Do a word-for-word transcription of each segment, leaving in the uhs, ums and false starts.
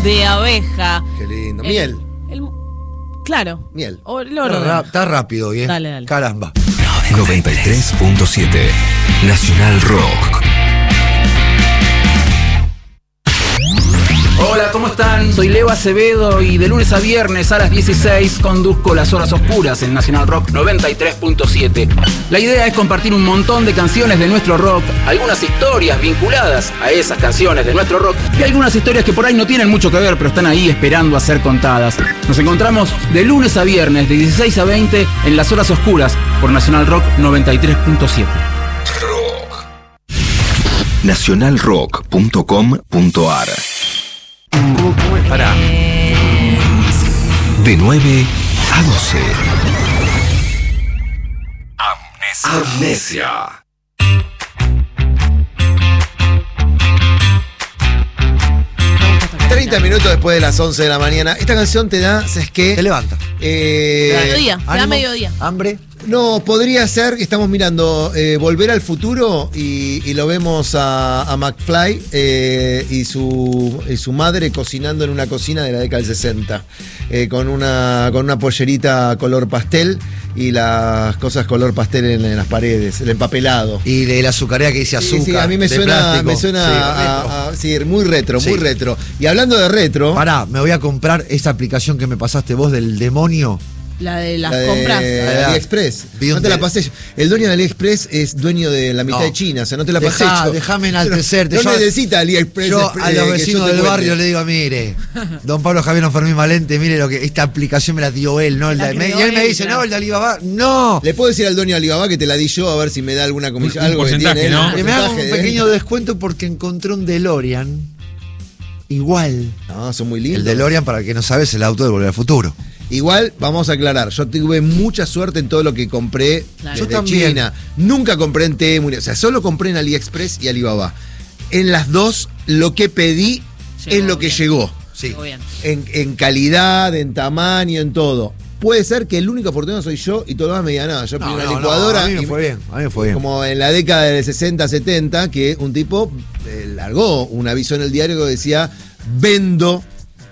de abeja. Qué lindo. El- Miel. el- claro. Miel. O el oro. Está, ra- está rápido hoy, ¿eh? Dale, dale. Caramba. noventa y tres punto siete Nacional Rock. Hola, ¿cómo están? Soy Leo Acevedo y de lunes a viernes a las dieciséis conduzco Las Horas Oscuras en Nacional Rock noventa y tres punto siete. La idea es compartir un montón de canciones de nuestro rock, algunas historias vinculadas a esas canciones de nuestro rock y algunas historias que por ahí no tienen mucho que ver, pero están ahí esperando a ser contadas. Nos encontramos de lunes a viernes de dieciséis a veinte en Las Horas Oscuras por Nacional Rock noventa y tres punto siete. Rock. nacional rock punto com punto a r. Pará. De nueve a doce. Amnesia. Amnesia. treinta minutos después de las once de la mañana. Esta canción te da, ¿sabes qué? Te levanta. Eh, Mediodía, te da ánimo, mediodía. Hambre. No, podría ser que estamos mirando eh, Volver al Futuro y, y lo vemos a, a McFly eh, y, su, y su madre cocinando en una cocina de la década del sesenta, eh, con, una, con una pollerita color pastel y las cosas color pastel en, en las paredes, el empapelado. Y de la azucarera que dice Sí, azúcar. sí, a mí me de suena, plástico. me suena Sí, a- retro. a- sí, muy retro, Sí. muy retro. Y hablando de retro, Pará, me voy a comprar esa aplicación que me pasaste vos del demonio. La de las la de compras. AliExpress. Vi No un te la de- pasé yo. El dueño de AliExpress es dueño de la mitad No. de China, o sea, no te la Dejá- pasé yo. Déjame enaltecerte. No, Yo- necesita AliExpress. Yo Express, a eh, los que vecinos yo te del cuente. barrio le digo, mire, don Pablo Javier Fermín Valente, mire lo que esta aplicación me la dio él, ¿no? El La de- me- creó y él me él, dice, claro. no, el de Alibaba, no. Le puedo decir al dueño de Alibaba que te la di yo a ver si me da alguna comisión. Un- un algo que porcentaje, tiene él, ¿no? un Que me haga un porcentaje de pequeño venta. descuento porque encontré un DeLorean igual. No, son muy lindos. El DeLorean, para el que no sabe, es el auto de Volver al Futuro. Igual, vamos a aclarar, yo tuve mucha suerte en todo lo que compré Claro. desde Yo también. China. Nunca compré en Temu, o sea, solo compré en AliExpress y Alibaba. En las dos, lo que pedí Llegó es lo que bien. llegó. Sí. Muy bien. En, en calidad, en tamaño, en todo. Puede ser que el único afortunado soy yo y todo lo demás me diga nada. Yo pedí No, una no, no, licuadora. a mí me y- fue bien, a mí me fue bien. Como en la década de sesenta, setenta, que un tipo eh, largó un aviso en el diario que decía: vendo.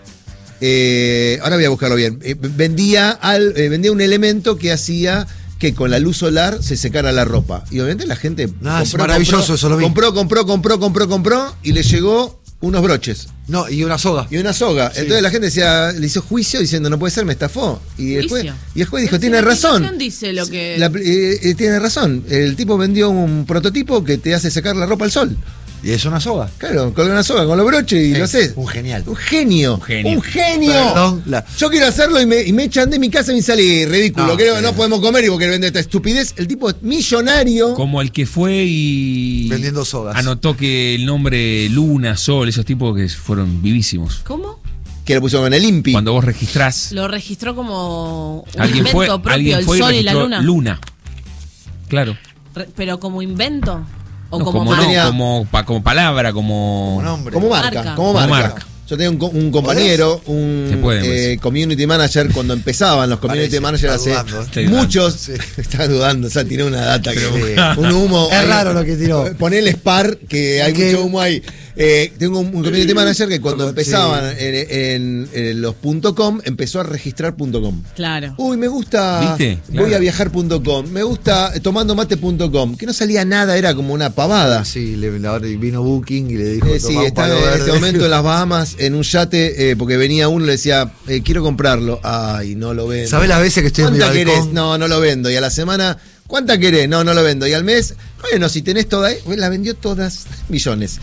eh, ahora voy a buscarlo bien. eh, vendía, al, eh, vendía un elemento que hacía que con la luz solar se secara la ropa. Y obviamente la gente No, es maravilloso, compró, eso lo vi. compró, compró, compró, compró, compró, y le llegó unos broches No, y una soga. y una soga. Sí. Entonces la gente decía, le hizo juicio diciendo, no puede ser, me estafó. Y el juez, Juicio. y el juez dijo, Pero si tiene la razón. aplicación dice lo que- La- eh, eh, tiene razón. El tipo vendió un prototipo que te hace secar la ropa al sol. Y es una soga. Claro, colga una soga con los broches y Sí, lo haces. un genial. Un genio. Un genio. Un genio. Perdón, la- Yo quiero hacerlo y me, y me echan de mi casa y me sale ridículo. No, Creo que sí. no podemos comer y porque vende esta estupidez. El tipo es millonario. Como el que fue y Vendiendo sogas. anotó que el nombre Luna, Sol, esos tipos que fueron vivísimos. ¿Cómo? Que lo puso en el INPI. Cuando vos registrás, Lo registró como un alguien invento fue, propio, alguien el fue sol y y la registró luna. Luna. Claro. Re- pero como invento o No, como, como, marca? no, tenía- como, pa- como palabra, como. Como nombre. Como marca, Marca. como Como marca. marca. Yo tenía un, co- un compañero, un Se puede, eh, pues. community manager, cuando empezaban los community Parece, managers está hace dudando, ¿eh? Estoy dudando. muchos, Sí. está dudando, o sea, tiene una data que Sí. un humo. Es ahí. raro lo que tiró. Ponele Spar, que hay Que- mucho humo ahí. Eh, tengo un, un community manager que cuando Sí. empezaban en, en- en los .com empezó a registrar .com. Claro. Uy, me gusta ¿Viste? voy Claro. a viajar punto com, me gusta eh, tomandomate punto com, que no salía nada, era como una pavada. Sí, le, la- vino Booking y le dijo, Eh, sí, "Toma un está palo en verde". este momento en las Bahamas en un yate, eh, porque venía uno y le decía, eh, quiero comprarlo. Ay, no lo vendo. ¿Sabés las veces que estoy en mi ¿Cuánta balcón? querés? No, no lo vendo. Y a la semana, ¿cuánta querés? No, no lo vendo. Y al mes, bueno, si tenés toda, eh, la vendió todas, millones.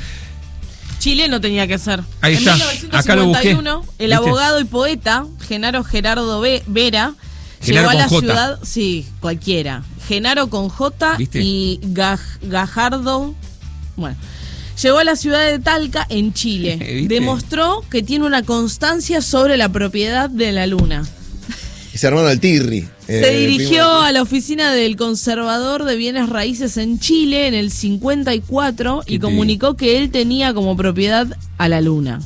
Chile no tenía que ser. Ahí en está. mil novecientos Acá lo busqué. cincuenta y uno, el ¿Viste? abogado y poeta Genaro Gerardo Ve- Vera Genaro llegó a la con J. ciudad, sí, cualquiera. Genaro con J ¿Viste? y Gaj- Gajardo, bueno, llegó a la ciudad de Talca en Chile. ¿Viste? Demostró que tiene una constancia sobre la propiedad de la luna. Y se armaron el tirri. Se Eh, dirigió primo- a la oficina del conservador de bienes raíces en Chile en el cincuenta y cuatro ¿Qué y te comunicó que él tenía como propiedad a la luna.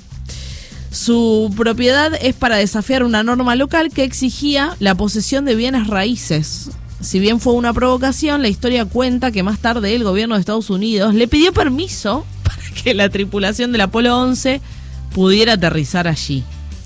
Su propiedad es para desafiar una norma local que exigía la posesión de bienes raíces. Si bien fue una provocación, la historia cuenta que más tarde el gobierno de Estados Unidos le pidió permiso para que la tripulación del Apolo once pudiera aterrizar allí.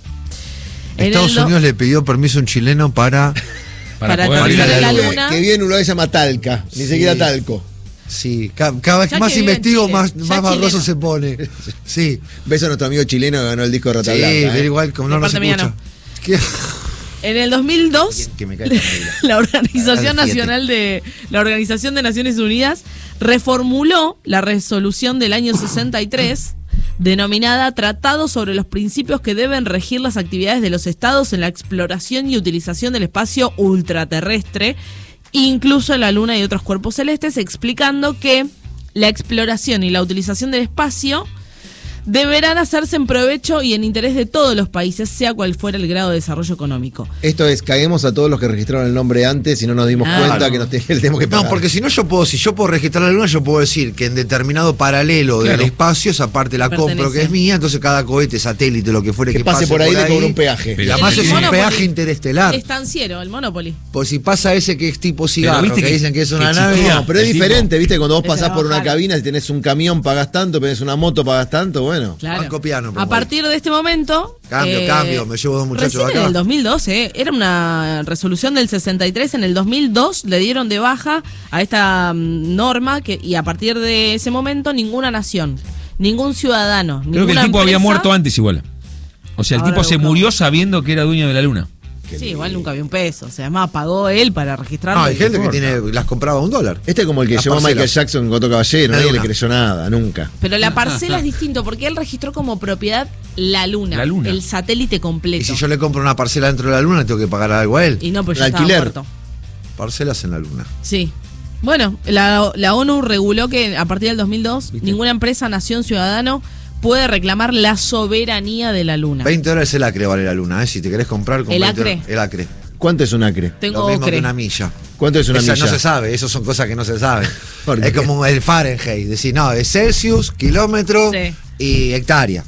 En Estados el do- Unidos le pidió permiso a un chileno para. Para poder aterrizar ir a en la luna. luna. Que vive en un lugar que se llama Talca, ni Sí. siquiera Talco. Sí, ca- cada vez Ya que más que vive en investigo, Chile, más, ya más barroso chileno. se pone. Sí, Beso a nuestro amigo chileno que ganó el disco de Rata sí, Blanca. pero ¿eh? igual, como no De nos parte mía, escucha. no. ¿Qué? En el dos mil dos, Que me caiga la vida. la Organización Ah, Nacional de la Organización de Naciones Unidas reformuló la resolución del año sesenta y tres denominada Tratado sobre los principios que deben regir las actividades de los estados en la exploración y utilización del espacio ultraterrestre, incluso la Luna y otros cuerpos celestes, explicando que la exploración y la utilización del espacio deberán hacerse en provecho y en interés de todos los países, sea cual fuera el grado de desarrollo económico. Esto es, caemos a todos los que registraron el nombre antes y no nos dimos Claro. cuenta que nos te- que le tenemos que pagar. No, porque si no yo puedo, si yo puedo registrar la luna, yo puedo decir que en determinado paralelo Claro. del espacio, esa parte la Pertenece. compro que es mía, entonces cada cohete, satélite, lo que fuere Que que, pase por ahí le cobra un peaje. Y Pero además el es un Monopoly. peaje interestelar. Estanciero, el Monopoly. Pues si pasa ese que es tipo cigarro, viste que, que- dicen que es una que nave. existía. No, pero es El tipo- diferente, ¿viste? Cuando vos Ese pasás va a por una bajar. cabina y tenés un camión, pagas tanto, tenés una moto, pagas tanto, bueno. Claro. Banco piano, A promueve. partir de este momento. Cambio, cambio, me llevo dos muchachos recién de acá. En el dos mil doce, eh, era una resolución del sesenta y tres. En el dos mil dos le dieron de baja a esta mm, norma que, y a partir de ese momento ninguna nación, ningún ciudadano. Creo que el ninguna tipo había empresa- muerto antes igual. O sea, el Ahora tipo lo se buscamos. murió sabiendo que era dueño de la luna. Sí, igual nunca había un peso. O sea, además pagó él para registrarlo. No, hay gente que importa. tiene, las compraba a un dólar. Este es como el que Las llevó a Michael parcelas. Jackson con Coto Caballero, La nadie le luna. creyó nada, nunca. Pero la parcela es distinto porque él registró como propiedad la luna, La luna. el satélite completo. Y si yo le compro una parcela dentro de la luna, tengo que pagar algo a él. Y no, pues El ya estaba alquiler. muerto. Parcelas en la luna. Sí. Bueno, la, la ONU reguló que a partir del dos mil dos ninguna empresa, nación, ciudadano puede reclamar la soberanía de la luna. veinte dólares el acre vale la luna, ¿eh? Si te querés comprar con ¿El veinte acre? dólares- El acre. ¿Cuánto es un acre? Tengo Lo mismo ocre. que una milla. ¿Cuánto es una Esa milla? no se sabe, eso son cosas que no se saben. ¿Por qué? Es como el Fahrenheit, decir, no, es Celsius, kilómetro Sí. y hectárea.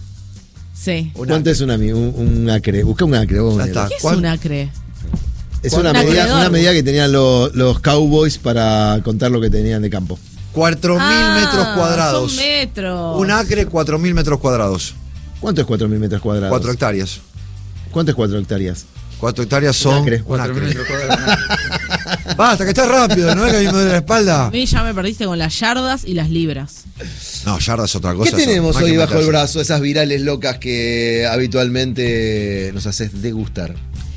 Sí. Un ¿Cuánto acre. es una, mi- un, un acre? Busca un acre. vos, Ya Manero. está. ¿Qué es ¿Cuál? un acre? Es una Un medida, acreedor. una medida que tenían los, los cowboys para contar lo que tenían de campo. Cuatro mil Ah, metros cuadrados. Son metros. Un acre, cuatro mil metros cuadrados. ¿Cuánto es cuatro mil metros cuadrados? Cuatro hectáreas. ¿Cuánto es cuatro hectáreas? Cuatro hectáreas son. acre. un acre. Basta, que estás rápido, ¿no es que a mí me duele la A espalda? mí ya me perdiste con las yardas y las libras. No, yarda es otra cosa. ¿Qué eso, tenemos no hay hoy que bajo el meterse. brazo? Esas virales locas que habitualmente nos haces degustar.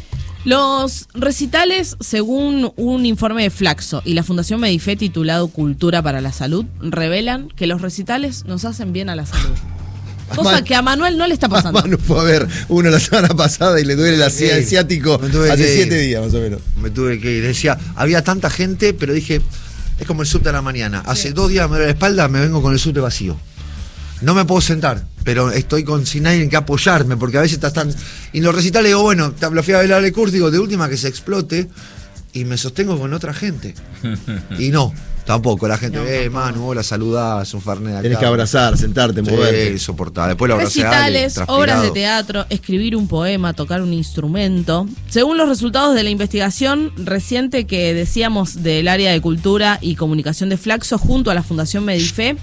Los recitales, según un informe de Flaxo y la Fundación Medife titulado Cultura para la Salud, revelan que los recitales nos hacen bien a la salud. Cosa Man- que a Manuel no le está pasando. Manu fue a ver uno la semana pasada y le duele el Sí, asiático me tuve hace que ir. siete días más o menos. Me tuve que ir. Decía, había tanta gente, pero dije, es como el subte a la mañana. Hace dos días me duele la espalda, me vengo con el subte vacío. No me puedo sentar, pero estoy con sin nadie en que apoyarme, porque a veces estás tan. Y en los recitales digo, bueno, te- lo fui a bailar el curso, digo, de última que se explote, y me sostengo con otra gente. Y no, tampoco. La gente, No, eh, tampoco. Manu, hola, saludás, un farné de acá. Tenés que abrazar, sentarte, Sí, moverte. soportar. Después lo abracé a alguien, Recitales, transpirado. obras de teatro, escribir un poema, tocar un instrumento. Según los resultados de la investigación reciente que decíamos del área de cultura y comunicación de Flaxo junto a la Fundación Medife,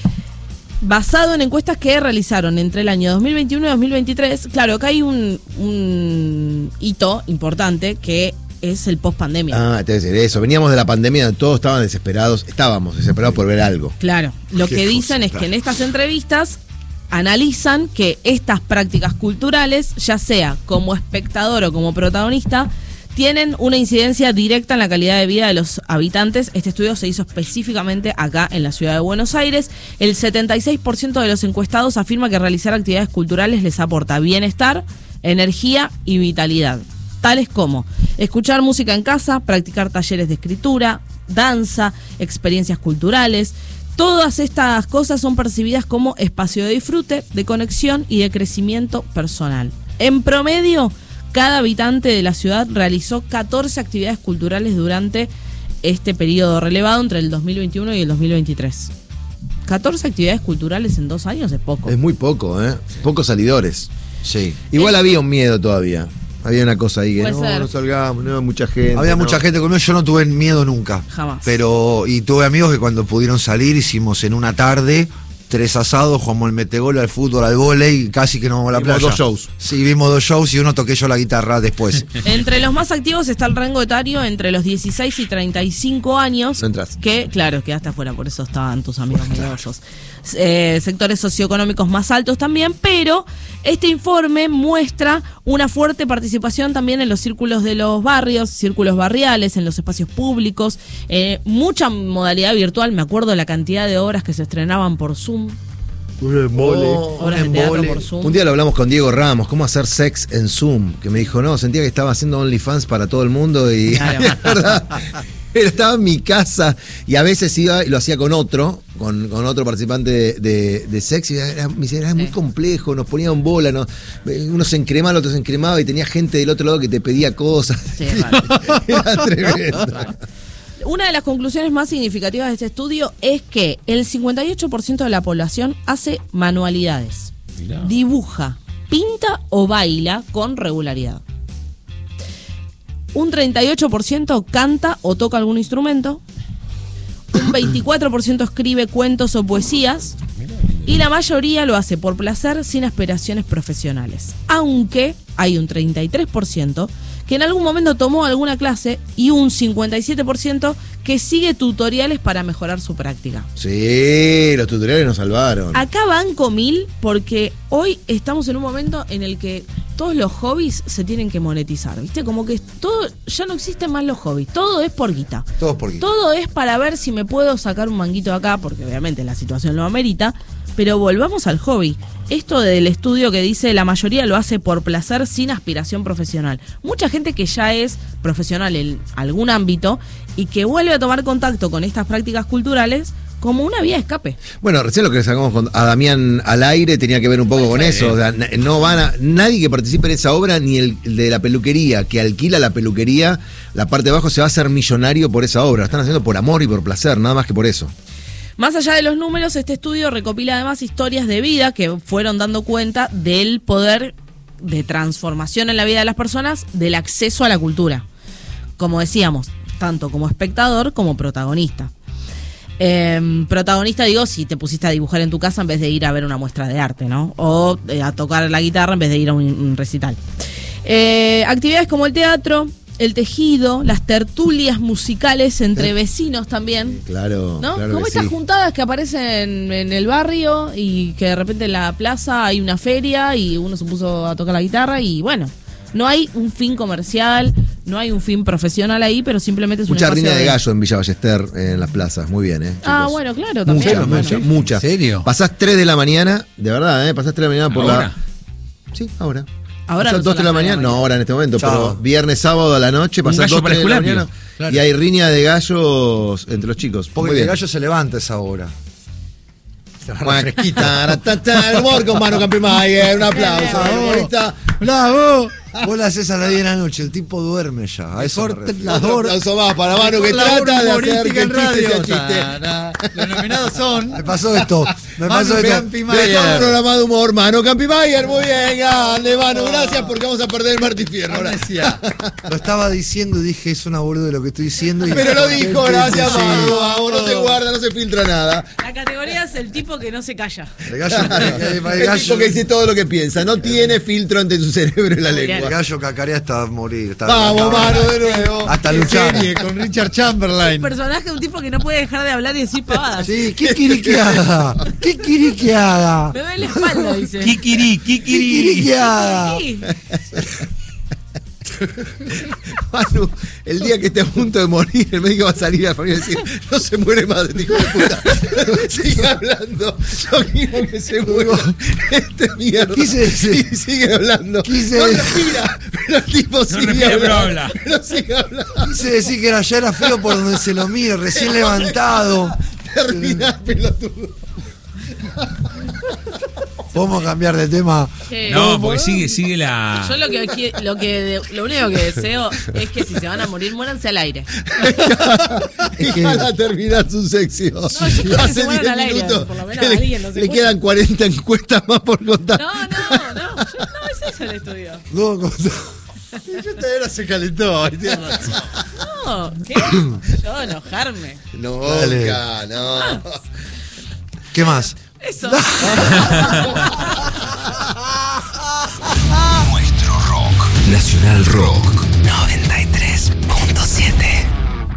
basado en encuestas que realizaron entre el año dos mil veintiuno y dos mil veintitrés, claro, acá hay un, un hito importante que es el post-pandemia. Ah, te voy a decir eso. Veníamos de la pandemia, todos estaban desesperados, estábamos desesperados por ver algo. Claro, lo Qué que cosa, dicen es claro. que en estas entrevistas analizan que estas prácticas culturales, ya sea como espectador o como protagonista, tienen una incidencia directa en la calidad de vida de los habitantes. Este estudio se hizo específicamente acá en la ciudad de Buenos Aires. El setenta y seis por ciento de los encuestados afirma que realizar actividades culturales les aporta bienestar, energía y vitalidad, tales como escuchar música en casa, practicar talleres de escritura, danza, experiencias culturales. Todas estas cosas son percibidas como espacio de disfrute, de conexión y de crecimiento personal. En promedio, cada habitante de la ciudad realizó catorce actividades culturales durante este periodo relevado entre el dos mil veintiuno y el dos mil veintitrés. catorce actividades culturales en dos años es poco. Es muy poco, ¿eh? Pocos salidores. Sí. Igual había un miedo todavía. Había una cosa ahí que Puede no, ser. no salgamos, no, mucha gente. Había no. mucha gente conmigo, yo no tuve miedo nunca. Jamás. Pero, y tuve amigos que cuando pudieron salir hicimos en una tarde tres asados, jugamos al metegol, al fútbol, al vóley, casi que nos vamos a la Vimos playa. dos shows. Sí, vimos dos shows y uno toqué yo la guitarra después. Entre los más activos está el rango etario entre los dieciséis y treinta y cinco años. No entras. Que, claro, quedaste afuera, por eso estaban tus amigos merosos. Eh, sectores socioeconómicos más altos también, pero este informe muestra una fuerte participación también en los círculos de los barrios, círculos barriales, en los espacios públicos, eh, mucha modalidad virtual. Me acuerdo la cantidad de obras que se estrenaban por Zoom. Un embole, Oh, Obras de teatro por Zoom. Un día lo hablamos con Diego Ramos, cómo hacer sex en Zoom, que me dijo, no, sentía que estaba haciendo OnlyFans para todo el mundo y Claro. la verdad, él estaba en mi casa y a veces iba y lo hacía con otro, con, con otro participante de, de, de sex y era, me decía, era muy Sí. complejo, nos ponía en bola, ¿no? Uno se encremaba, el otro se encremaba y tenía gente del otro lado que te pedía cosas. Sí, es raro. Era tremendo. Una de las conclusiones más significativas de este estudio es que el cincuenta y ocho por ciento de la población hace manualidades, Mirá. dibuja, pinta o baila con regularidad. Un treinta y ocho por ciento canta o toca algún instrumento. Un veinticuatro por ciento escribe cuentos o poesías. Y la mayoría lo hace por placer sin aspiraciones profesionales. Aunque hay un treinta y tres por ciento que en algún momento tomó alguna clase y un cincuenta y siete por ciento que sigue tutoriales para mejorar su práctica. Sí, los tutoriales nos salvaron. Acá banco mil porque hoy estamos en un momento en el que todos los hobbies se tienen que monetizar, ¿viste? Como que todo, ya no existen más los hobbies, todo es por guita. Todos por guita. Todo es para ver si me puedo sacar un manguito de acá, porque obviamente la situación lo amerita, pero volvamos al hobby. Esto del estudio que dice la mayoría lo hace por placer sin aspiración profesional. Mucha gente que ya es profesional en algún ámbito y que vuelve a tomar contacto con estas prácticas culturales como una vía de escape. Bueno, recién lo que sacamos con a Damián al aire tenía que ver un poco con eso. O sea, na- no van a, nadie que participe en esa obra, ni el, el de la peluquería, que alquila la peluquería, la parte de abajo se va a hacer millonario por esa obra. Lo están haciendo por amor y por placer, nada más que por eso. Más allá de los números, este estudio recopila además historias de vida que fueron dando cuenta del poder de transformación en la vida de las personas, del acceso a la cultura. Como decíamos, tanto como espectador como protagonista. Eh, protagonista, digo, si te pusiste a dibujar en tu casa en vez de ir a ver una muestra de arte, ¿no? O eh, a tocar la guitarra en vez de ir a un, un recital. Eh, actividades como el teatro, el tejido, las tertulias musicales entre vecinos también. Claro, ¿No? claro Como que estas sí. juntadas que aparecen en el barrio y que de repente en la plaza hay una feria y uno se puso a tocar la guitarra y bueno, no hay un fin comercial, no hay un fin profesional ahí, pero simplemente es Mucha un espacio riña de gallo en Villa Ballester, eh, en las plazas. Muy bien, ¿eh? Ah, chicos. bueno, claro, Mucha, también. mucha, Bueno. mucha. ¿En serio? Pasás tres de la mañana, de verdad, ¿eh? Pasás tres de la mañana por ¿Ahora? la. Sí, ahora. Ahora Pasás no dos son de la las tres de la mañana, no ahora en este momento, Chao. pero viernes, sábado a la noche, Un pasás gallo dos, tres de la para mañana Claro. y hay riña de gallos entre los chicos. Porque Muy bien. el gallo se levanta a esa hora. Bueno, taratata, el humor con Manu Campimayer, un aplauso. Ahí está. ¡Bravo! Vos la haces a las diez de la noche, el tipo duerme ya. A eso me refiero. Otro aplauso más para Manu que trata de hacer que el chiste sea chiste. Los nominados son Me pasó esto. Me pasó Manu esto. Campimayer. De todo un programa de humor, Manu Campimayer. Muy bien, grande, Manu. Gracias porque vamos a perder el Martí Fierro ahora. Amnesia. Lo estaba diciendo y dije, es una boluda lo que estoy diciendo. Y Pero lo dijo, gracias, Sí. Manu. Vamos, no se guarda, no se filtra nada. La categoría es el tipo que no se calla. El gallo, el, el El gallo, tipo que dice todo lo que piensa. No tiene filtro entre su cerebro y la Muy bien. el lengua. gallo cacarea hasta morir. Hasta, Vamos, hasta- Manu, de nuevo. Hasta Qué luchar. serie con Richard Un Chamberlain. personaje de un tipo que no puede dejar de hablar y decir pavadas. Sí, ¿qué quiere que haga? ¿Qué quiere que haga? Me duele la espalda, dice. Kikiri, ¿Qué quiere kikiri. que haga? Sí. Manu, el día que esté a punto de morir, el médico va a salir a la familia y decir, no se muere más, este hijo de puta. Sigue hablando. Yo quiero que se muera. Este mierda. Quise decir- Y sigue hablando. Quise no decir- respira, pero el tipo sigue respira, pero hablando. habla. Pero sigue hablando. Quise decir que era, ya era feo por donde se lo mire, recién levantado. Terminás, pelotudo. ¿Podemos cambiar de tema? Eh, No, porque sigue, sigue la. Yo lo que, qui- lo que lo único que deseo es que si se van a morir, muéranse al aire. Es que- Déjala terminar su sección. yo quiero que Hace se mueran diez al aire, minutos por lo menos que le, alguien no se le muere. quedan cuarenta encuestas más por contar. No, no, no. Yo, no es eso el estudio. No, con- Yo todavía se calentó. ahí tiene razón. No, ¿qué? Yo enojarme. No, Dale. Oca, no. ¿Qué más? Eso. Nuestro rock. Nacional Rock noventa y tres.